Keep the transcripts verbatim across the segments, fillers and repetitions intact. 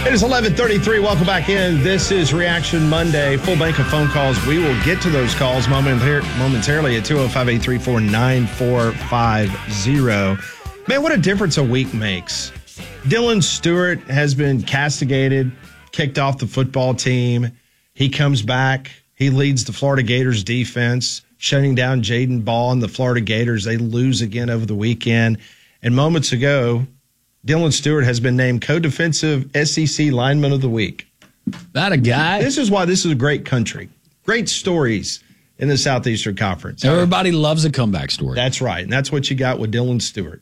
It is eleven thirty-three. Welcome back in. This is Reaction Monday. Full bank of phone calls. We will get to those calls momentarily at two oh five, eight three four, nine four five zero. Man, what a difference a week makes. Dylan Stewart has been castigated, kicked off the football team. He comes back. He leads the Florida Gators defense, shutting down Jaden Ball and the Florida Gators. They lose again over the weekend. And moments ago, Dylan Stewart has been named co-defensive S E C lineman of the week. That a guy? This is why this is a great country. Great stories in the Southeastern Conference. Everybody loves a comeback story. That's right. And that's what you got with Dylan Stewart.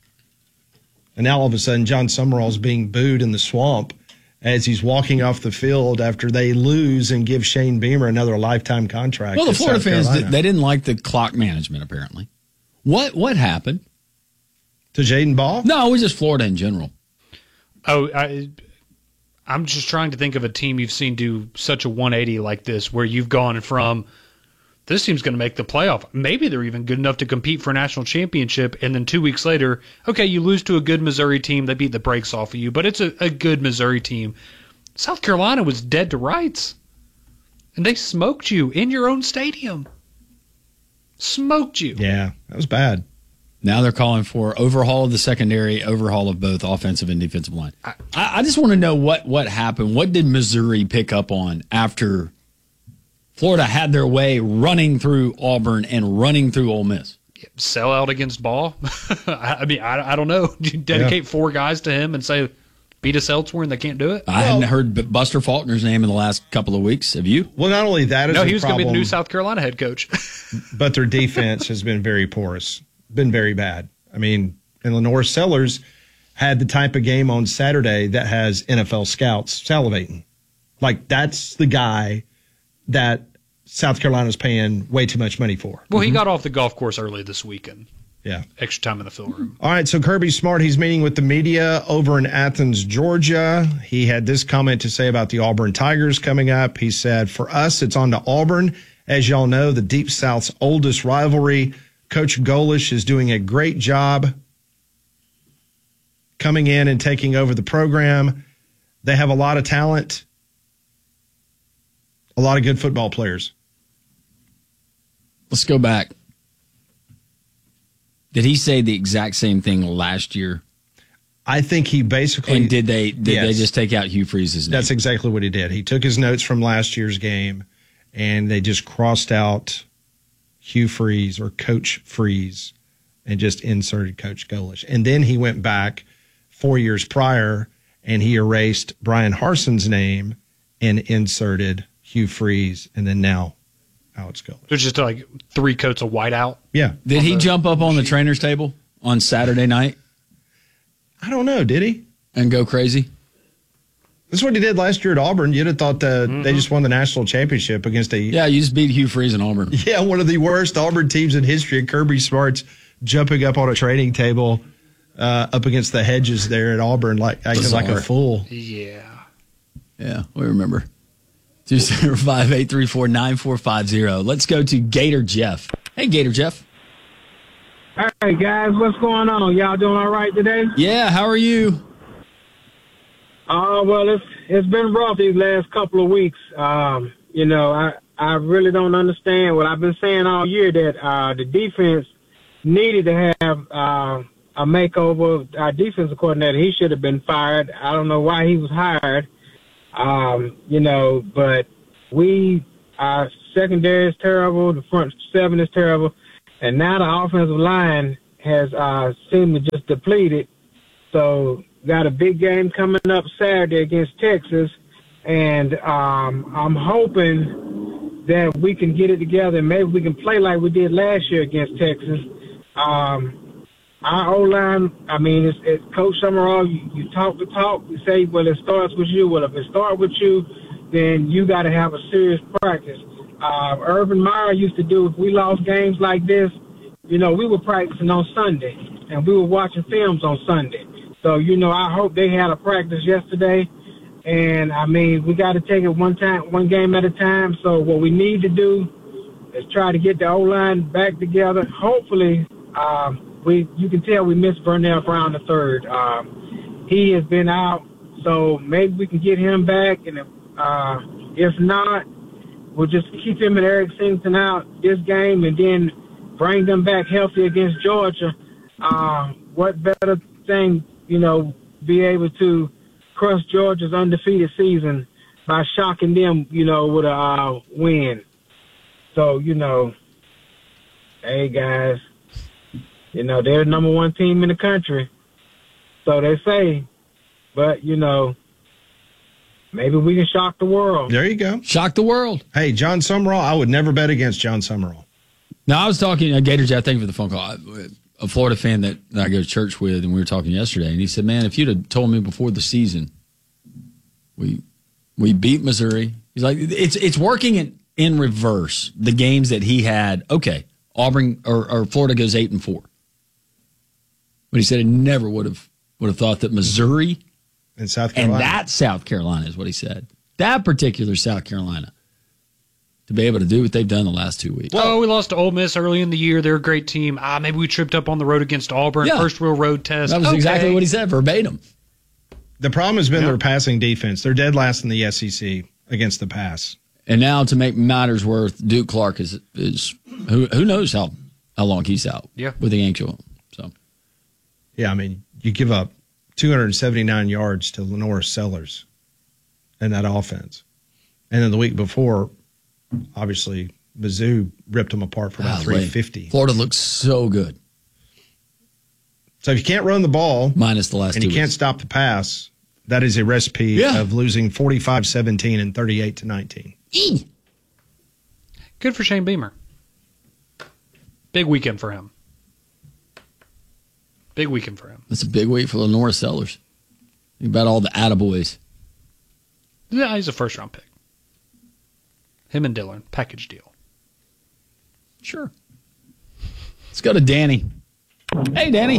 And now all of a sudden, John Summerall's being booed in the swamp as he's walking off the field after they lose and give Shane Beamer another lifetime contract. Well, the Florida fans, did, they didn't like the clock management, apparently. What What happened? To Jaden Ball? No, it was just Florida in general. Oh, I, I'm just trying to think of a team you've seen do such a one eighty like this, where you've gone from, this team's going to make the playoff. Maybe they're even good enough to compete for a national championship, and then two weeks later, okay, you lose to a good Missouri team. They beat the brakes off of you, but it's a, a good Missouri team. South Carolina was dead to rights, and they smoked you in your own stadium. Smoked you. Yeah, that was bad. Now they're calling for overhaul of the secondary, overhaul of both offensive and defensive line. I, I just want to know what, what happened. What did Missouri pick up on after Florida had their way running through Auburn and running through Ole Miss? Sell out against Ball? I mean, I, I don't know. Do you dedicate yeah. four guys to him and say, beat us elsewhere and they can't do it? I well, hadn't heard Buster Faulkner's name in the last couple of weeks. Have you? Well, not only that is No, he was going to be the new South Carolina head coach. But their defense has been very porous. Been very bad. I mean, and Lenore Sellers had the type of game on Saturday that has N F L scouts salivating. Like, that's the guy that South Carolina's paying way too much money for. Well, mm-hmm. he got off the golf course early this weekend. Yeah. Extra time in the film room. All right, so Kirby Smart, he's meeting with the media over in Athens, Georgia. He had this comment to say about the Auburn Tigers coming up. He said, for us, it's on to Auburn. As y'all know, the Deep South's oldest rivalry. Coach Golish is doing a great job coming in and taking over the program. They have a lot of talent, a lot of good football players. Let's go back. Did he say the exact same thing last year? I think he basically... And did they did yes. they just take out Hugh Freeze's name? That's exactly what he did. He took his notes from last year's game, and they just crossed out Hugh Freeze or Coach Freeze and just inserted Coach Golish. And then he went back four years prior and he erased Brian Harson's name and inserted Hugh Freeze, and then now Alex Golish. There's just like three coats of white out. Yeah. Did he jump up on the trainer's table on Saturday night? I don't know. Did he? And go crazy? That's what he did last year at Auburn. You'd have thought that mm-hmm. they just won the national championship against a... Yeah, you just beat Hugh Freeze in Auburn. Yeah, one of the worst Auburn teams in history. Kirby Smart's jumping up on a training table uh, up against the hedges there at Auburn like, acting like a fool. Yeah. Yeah, we remember. two zero five, eight three four, nine four five zero. Let's go to Gator Jeff. Hey, Gator Jeff. Hey, guys. What's going on? Y'all doing all right today? Yeah, how are you? Uh, well, it's it's been rough these last couple of weeks. Um, you know, I, I really don't understand what I've been saying all year, that uh, the defense needed to have uh, a makeover. Our defensive coordinator, he should have been fired. I don't know why he was hired, um, you know, but we, our secondary is terrible, the front seven is terrible, and now the offensive line has uh, seemed to just depleted. So, got a big game coming up Saturday against Texas, and um, I'm hoping that we can get it together and maybe we can play like we did last year against Texas. Um, our O-line, I mean, it's, it's Coach Summerall, you, you talk the talk, you say, well, it starts with you. Well, if it starts with you, then you got to have a serious practice. Uh, Urban Meyer used to do, if we lost games like this, you know, we were practicing on Sunday, and we were watching films on Sunday. So, you know, I hope they had a practice yesterday. And, I mean, we got to take it one time, one game at a time. So what we need to do is try to get the O-line back together. Hopefully, um, we you can tell we missed Vernell Brown the third. Um, he has been out So maybe we can get him back, and if, uh, if not, we'll just keep him and Eric Singleton out this game, and then bring them back healthy against Georgia. Uh, what better thing, you know, be able to crush Georgia's undefeated season by shocking them, you know, with a uh, win. So, you know, hey, guys, you know, they're the number one team in the country. So they say, but, you know, maybe we can shock the world. There you go. Shock the world. Hey, John Summerall, I would never bet against John Summerall. Now, I was talking, uh, Gator Jet, thank you for the phone call. A Florida fan that, that I go to church with, and we were talking yesterday, and he said, man, if you'd have told me before the season, we we beat Missouri. He's like, it's it's working in, in reverse, the games that he had. Okay, Auburn or, or Florida goes eight and four. But he said he never would have would have thought that Missouri and South Carolina. And that South Carolina is what he said. That particular South Carolina. To be able to do what they've done the last two weeks. Oh, we lost to Ole Miss early in the year. They're a great team. Ah, maybe we tripped up on the road against Auburn. Yeah. First real road test. That was okay. exactly what he said, verbatim. The problem has been Yeah. their passing defense. They're dead last in the S E C against the pass. And now, to make matters worse, Duke Clark is is who who knows how, how long he's out Yeah. with the ankle. So, Yeah, I mean, you give up two hundred seventy-nine yards to Lenore Sellers in that offense. And then the week before, obviously, Mizzou ripped them apart for about golly, three fifty. Florida looks so good, So if you can't run the ball minus the last and two you can't weeks. stop the pass, that is a recipe Yeah. of losing forty-five seventeen and thirty-eight to nineteen. E. Good for Shane Beamer. Big weekend for him. Big weekend for him. That's a big week for Lenore Sellers. Think about all the attaboys. Yeah, he's a first round pick. Him and Dillon, package deal. Sure. Let's go to Danny. Hey, Danny.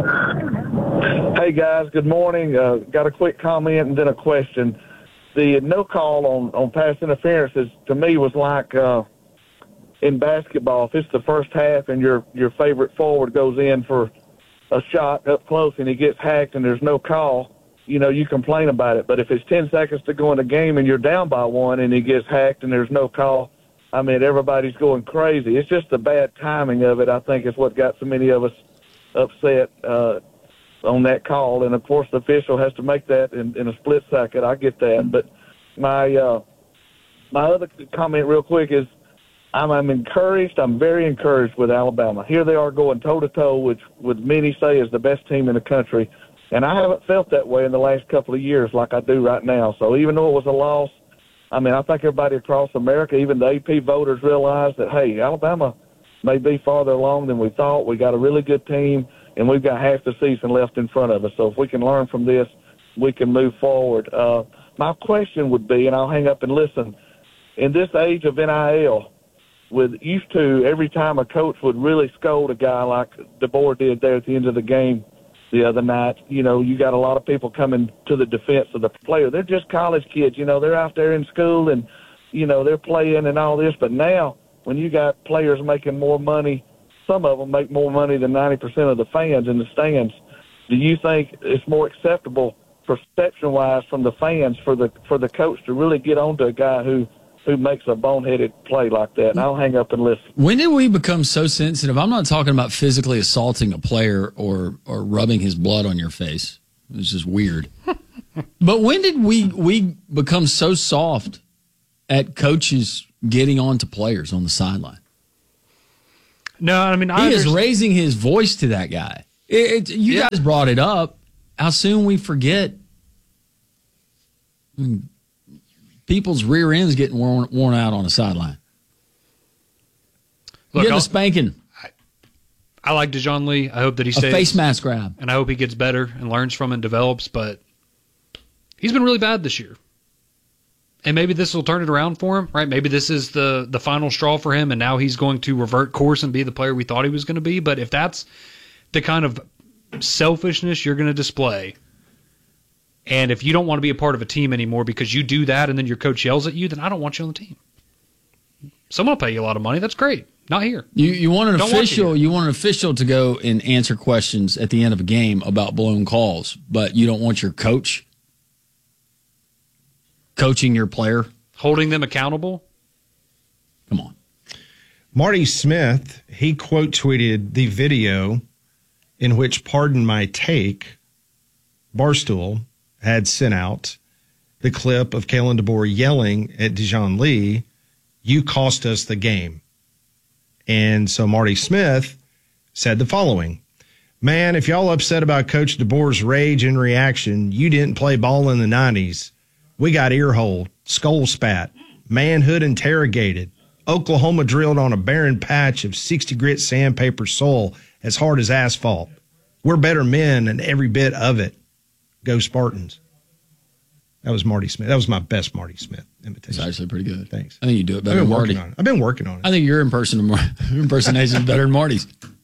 Hey, guys. Good morning. Uh, got a quick comment and then a question. The no call on, on pass interference is, to me, was like uh, in basketball. If it's the first half and your, your favorite forward goes in for a shot up close and he gets hacked and there's no call, you know, you complain about it. But if it's ten seconds to go in the game and you're down by one and he gets hacked and there's no call, I mean, everybody's going crazy. It's just the bad timing of it, I think, is what got so many of us upset uh, on that call. And, of course, the official has to make that in, in a split second. I get that. But my uh, my other comment real quick is I'm, I'm encouraged. I'm very encouraged with Alabama. Here they are going toe-to-toe with, with many say is the best team in the country. And I haven't felt that way in the last couple of years like I do right now. So even though it was a loss, I mean, I think everybody across America, even the A P voters, realize that, hey, Alabama may be farther along than we thought. We got a really good team, and we've got half the season left in front of us. So if we can learn from this, we can move forward. Uh, my question would be, and I'll hang up and listen, in this age of N I L, with used to every time a coach would really scold a guy like DeBoer did there at the end of the game the other night, you know, you got a lot of people coming to the defense of the player. They're just college kids, you know, they're out there in school and, you know, they're playing and all this. But now when you got players making more money, some of them make more money than ninety percent of the fans in the stands. Do you think it's more acceptable perception-wise from the fans for the for the coach to really get on to a guy who, who makes a boneheaded play like that? And I'll hang up and listen. When did we become so sensitive? I'm not talking about physically assaulting a player or or rubbing his blood on your face. It's just weird. But when did we we become so soft at coaches getting on to players on the sideline? No, I mean, I He is understand. raising his voice to that guy. It, it, you Yeah. guys brought it up. How soon we forget when people's rear ends getting worn, worn out on the sideline. Look, Getting I'll- a spanking, I like DeJohn Lee. I hope that he a stays. face mask grab. And I hope he gets better and learns from it and develops. But he's been really bad this year. And maybe this will turn it around for him, right? Maybe this is the, the final straw for him, and now he's going to revert course and be the player we thought he was going to be. But if that's the kind of selfishness you're going to display, and if you don't want to be a part of a team anymore because you do that and then your coach yells at you, then I don't want you on the team. Someone will pay you a lot of money. That's great. Not here. You you want an Don't want official you. you want an official to go and answer questions at the end of a game about blown calls, but you don't want your coach coaching your player, holding them accountable. Come on. Marty Smith, he quote tweeted the video in which Pardon My Take, Barstool had sent out the clip of Kalen DeBoer yelling at Dijon Lee, "You cost us the game." And so Marty Smith said the following: "Man, if y'all upset about Coach DeBoer's rage and reaction, you didn't play ball in the nineties. We got earholed, skull spat, manhood interrogated, Oklahoma drilled on a barren patch of sixty grit sandpaper soil as hard as asphalt. We're better men and every bit of it. Go Spartans." That was Marty Smith. That was my best Marty Smith imitation. It's actually pretty good. Thanks. I think you do it I've better been than Marty. working on it. I've been working on it. I think your imperson- impersonation is better than Marty's.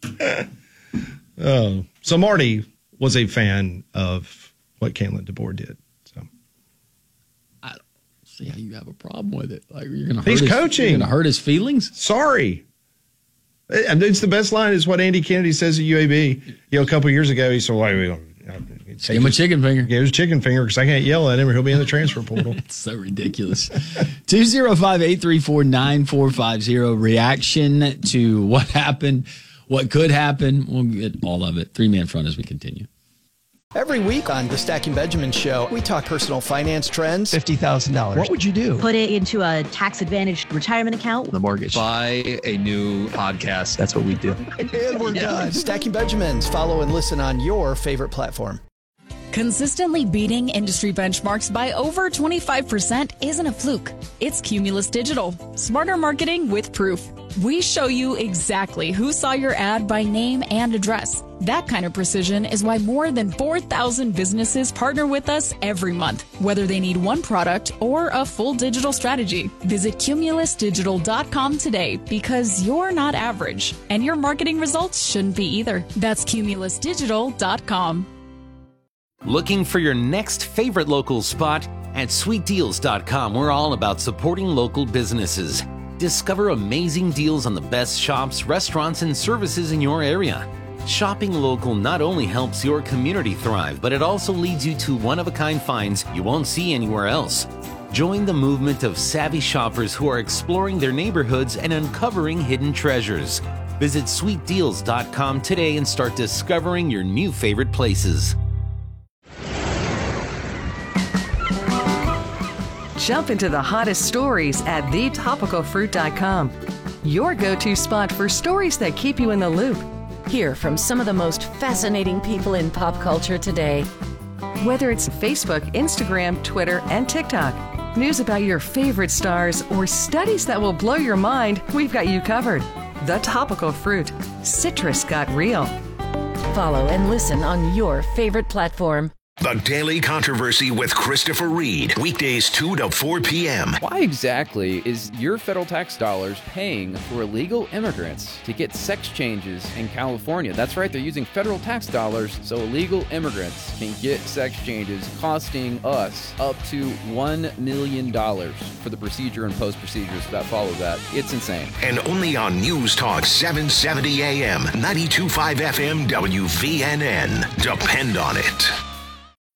Oh, so Marty was a fan of what Kalen DeBoer did. So I don't see how you have a problem with it. Like you're going to hurt he's his, coaching. You're going to hurt his feelings. Sorry. And it's the best line is what Andy Kennedy says at U A B. You know, a couple of years ago, he said, "Why we don't give him a chicken finger?" Give him a chicken finger because I can't yell at him or he'll be in the transfer portal. It's so ridiculous. two oh five, eight three four, nine four five zero. Reaction to what happened, what could happen. We'll get all of it. Three man front as we continue. Every week on the Stacking Benjamin Show, we talk personal finance trends. fifty thousand dollars. What would you do? Put it into a tax-advantaged retirement account. The mortgage. Buy a new podcast. That's what we do. And we're done. Stacking Benjamins. Follow and listen on your favorite platform. Consistently beating industry benchmarks by over twenty-five percent isn't a fluke. It's Cumulus Digital. Smarter marketing with proof. We show you exactly who saw your ad by name and address. That kind of precision is why more than four thousand businesses partner with us every month, whether they need one product or a full digital strategy. Visit cumulus digital dot com today because you're not average, and your marketing results shouldn't be either. That's cumulus digital dot com. Looking for your next favorite local spot? At sweet deals dot com, we're all about supporting local businesses. Discover amazing deals on the best shops, restaurants, and services in your area. Shopping local not only helps your community thrive, but it also leads you to one-of-a-kind finds you won't see anywhere else. Join the movement of savvy shoppers who are exploring their neighborhoods and uncovering hidden treasures. Visit sweet deals dot com today and start discovering your new favorite places. Jump into the hottest stories at the topical fruit dot com. Your go-to spot for stories that keep you in the loop. Hear from some of the most fascinating people in pop culture today. Whether it's Facebook, Instagram, Twitter, and TikTok, news about your favorite stars, or studies that will blow your mind, we've got you covered. The Topical Fruit. Citrus got real. Follow and listen on your favorite platform. The Daily Controversy with Christopher Reed. Weekdays two to four p.m. Why exactly is your federal tax dollars paying for illegal immigrants to get sex changes in California? That's right, they're using federal tax dollars so illegal immigrants can get sex changes, costing us up to one million dollars for the procedure and post-procedures that follow that. It's insane. And only on News Talk seven seventy A M, ninety-two point five F M, W V N N. Depend on it.